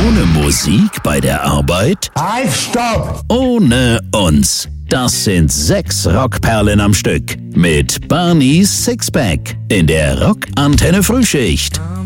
Ohne Musik bei der Arbeit? Halt, stopp! Ohne uns. Das sind 6 Rockperlen am Stück. Mit Barney's Sixpack in der Rock-Antenne Frühschicht.